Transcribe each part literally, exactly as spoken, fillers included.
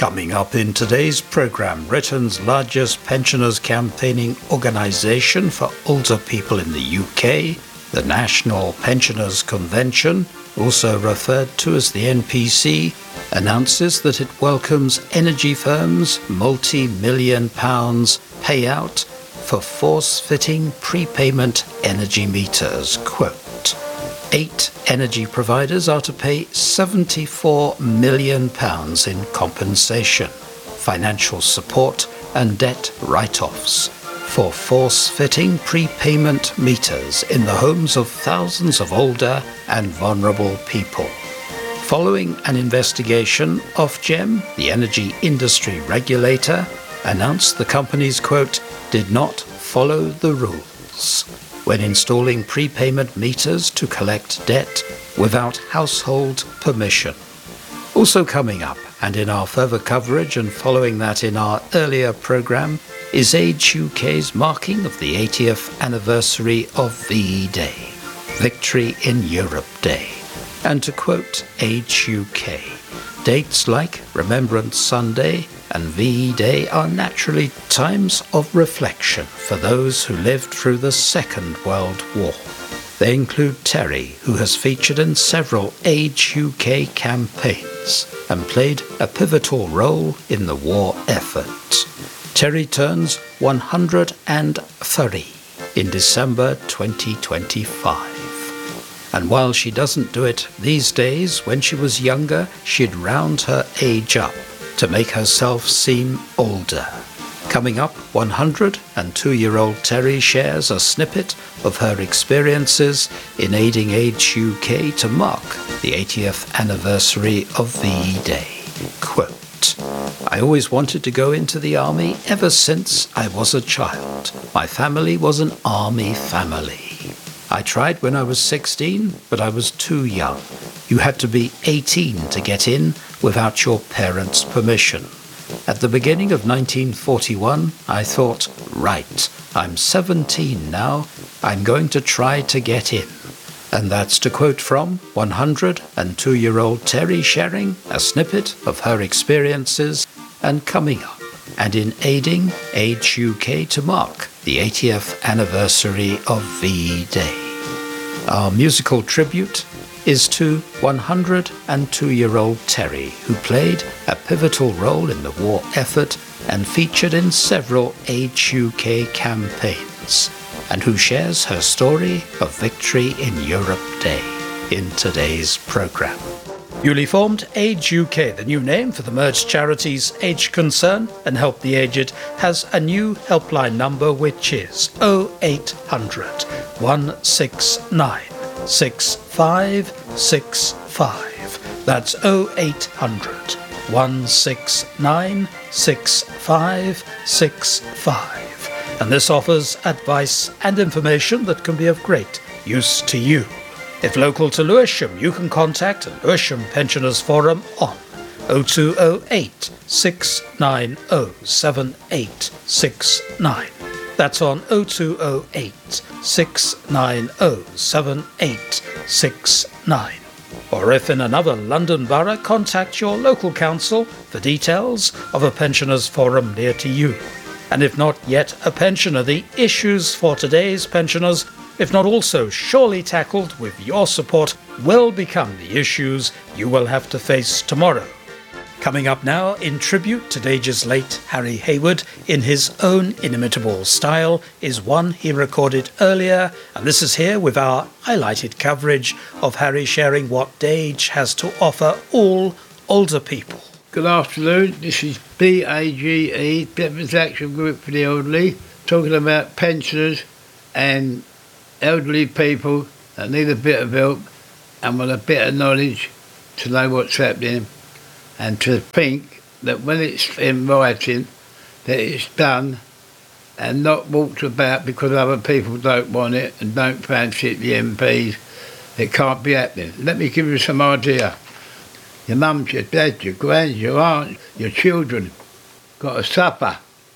Coming up in today's programme, Britain's largest pensioners campaigning organisation for older people in the U K, the National Pensioners Convention, also referred to as the N P C, announces that it welcomes energy firms' multi-million pounds payout for force-fitting prepayment energy meters. Quote, Eight energy providers are to pay seventy-four million pounds in compensation, financial support and debt write-offs for force-fitting prepayment meters in the homes of thousands of older and vulnerable people. Following an investigation, Ofgem, the energy industry regulator, announced the companies, quote, did not follow the rules when installing prepayment meters to collect debt without household permission. Also coming up, and in our further coverage and following that in our earlier programme, is Age U K's marking of the eightieth anniversary of V E Day, Victory in Europe Day. And to quote Age U K, dates like Remembrance Sunday and V E Day are naturally times of reflection for those who lived through the Second World War. They include Terry, who has featured in several Age U K campaigns and played a pivotal role in the war effort. Terry turns one hundred three in December twenty twenty-five. And while she doesn't do it these days, when she was younger, she'd round her age up to make herself seem older. Coming up, one hundred two-year-old Terry shares a snippet of her experiences in aiding Age U K to mark the eightieth anniversary of V E Day. Quote, I always wanted to go into the army ever since I was a child. My family was an army family. I tried when I was sixteen, but I was too young. You had to be eighteen to get in without your parents' permission. At the beginning of nineteen forty-one, I thought, right, I'm seventeen now, I'm going to try to get in. And that's to quote from one hundred two-year-old Terry sharing a snippet of her experiences and coming up, and in aiding Age U K to mark the eightieth anniversary of V E Day. Our musical tribute is to one hundred two-year-old Terry, who played a pivotal role in the war effort and featured in several Age U K campaigns, and who shares her story of Victory in Europe Day in today's programme. Newly formed Age U K, the new name for the merged charities Age Concern and Help the Aged, has a new helpline number which is oh eight hundred, one six nine, six five six five. That's oh eight hundred, one six nine, six five six five. And this offers advice and information that can be of great use to you. If local to Lewisham, you can contact Lewisham Pensioners Forum on oh two oh eight, six nine oh, seven eight six nine. That's on oh two oh eight, six nine oh, seven eight six nine. Or if in another London borough, contact your local council for details of a pensioners forum near to you. And if not yet a pensioner, the issues for today's pensioners, if not also surely tackled with your support, will become the issues you will have to face tomorrow. Coming up now, in tribute to Dage's late Harry Hayward, in his own inimitable style, is one he recorded earlier, and this is here with our highlighted coverage of Harry sharing what Dage has to offer all older people. Good afternoon, this is B A G E, Veterans Action Group for the Elderly, talking about pensioners and elderly people that need a bit of help and want a bit of knowledge to know what's happening, and to think that when it's in writing that it's done and not walked about because other people don't want it and don't fancy it, the M Ps. It can't be happening. Let me give you some idea. Your mums, your dads, your grands, your aunts, your children got to suffer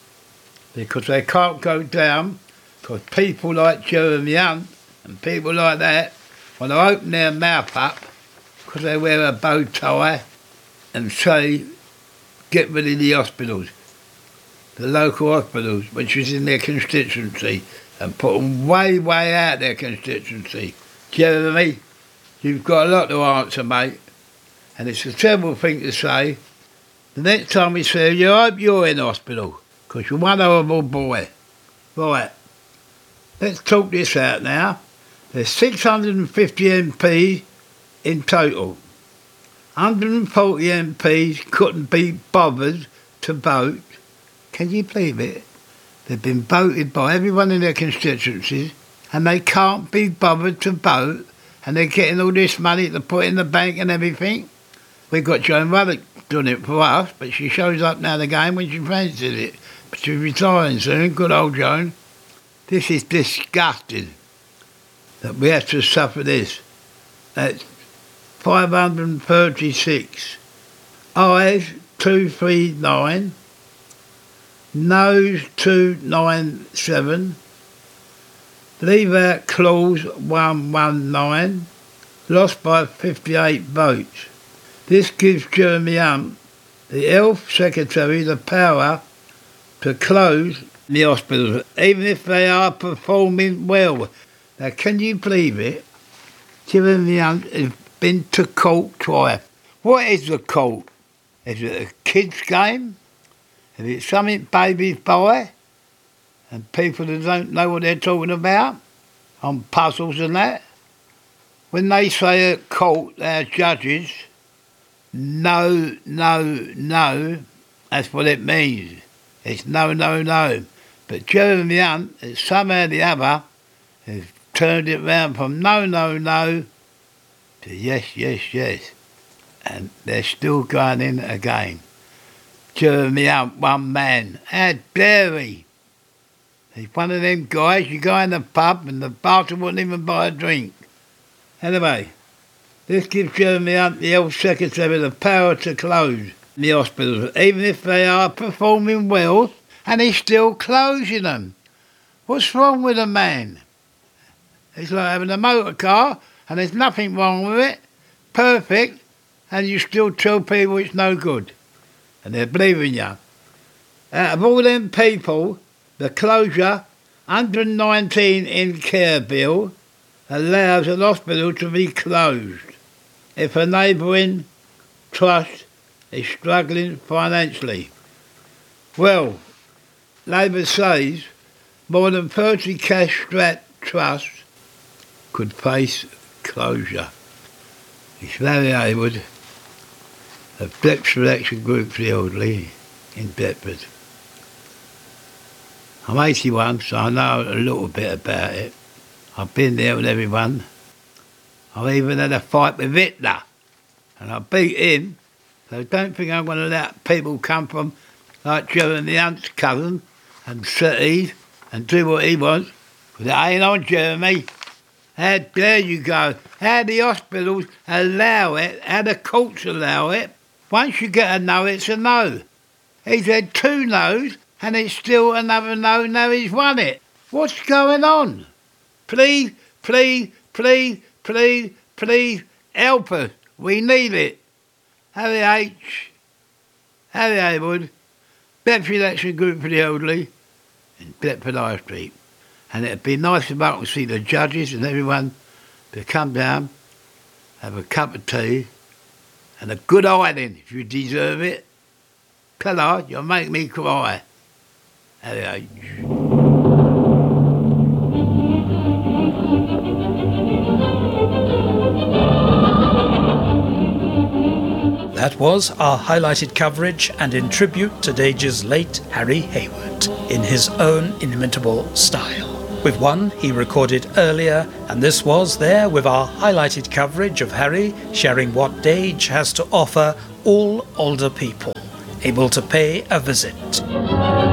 because they can't go down because people like Jeremy Hunt and people like that want to open their mouth up because they wear a bow tie and say get rid of the hospitals, the local hospitals, which was in their constituency, and put them way, way out their constituency. Jeremy, you've got a lot to answer, mate, and it's a terrible thing to say. The next time we see you, I hope you're in hospital, because you're one horrible boy. Right, let's talk this out now. There's six hundred fifty M Ps in total. one hundred forty M Ps couldn't be bothered to vote. Can you believe it? They've been voted by everyone in their constituencies and they can't be bothered to vote, and they're getting all this money to put in the bank and everything. We've got Joan Ruddock doing it for us, but she shows up now and again when she fancies it. But she's retiring soon, good old Joan. This is disgusting that we have to suffer this. That's five hundred thirty-six. Ayes, two thirty-nine. Noes, two ninety-seven. Leave out clause one nineteen. Lost by fifty-eight votes. This gives Jeremy Hunt, the Health Secretary, the power to close the hospitals, even if they are performing well. Now, can you believe it? Jeremy Hunt has been to court twice. What is the court? Is it a kid's game? Is it something babies buy? And people that don't know what they're talking about? On puzzles and that? When they say at court, our judges, no, no, no, that's what it means. It's no, no, no. But Jeremy Hunt, somehow or the other, has turned it round from no, no, no to yes, yes, yes. And they're still going in again. Jeremy Hunt, one man. How dare he? He's one of them guys, you go in the pub and the bartender wouldn't even buy a drink. Anyway, this gives Jeremy Hunt, the Health Secretary, the power to close the hospitals, even if they are performing well, and he's still closing them. What's wrong with a man? It's like having a motor car, and there's nothing wrong with it, perfect, and you still tell people it's no good. And they're believing you. Out of all them people, the closure, one hundred nineteen in care bill, allows an hospital to be closed if a neighbouring trust is struggling financially. Well, Labour says more than thirty cash-strapped trusts could face closure. It's Larry Hayward of Deptford Action Group for the Elderly in Deptford. I'm eighty-one, so I know a little bit about it. I've been there with everyone. I've even had a fight with Hitler, and I beat him, so don't think I'm going to let people come from like Jeremy Hunt's cousin and cities and do what he wants, because it ain't on Jeremy. How dare you go? How the hospitals allow it, how the courts allow it. Once you get a no, it's a no. He's had two no's, and it's still another no, now he's won it. What's going on? Please, please, please, please, please, help us. We need it. Harry H. Harry Hayward, Deptford Action Group for the Elderly in Deptford High Street. And it'd be nice if I could see the judges and everyone to come down, have a cup of tea, and a good ironing if you deserve it. Colour, you'll make me cry. Harry H. That was our highlighted coverage, and in tribute to Dage's late Harry Hayward, in his own inimitable style. With one he recorded earlier, and this was there with our highlighted coverage of Harry sharing what Dage has to offer all older people able to pay a visit.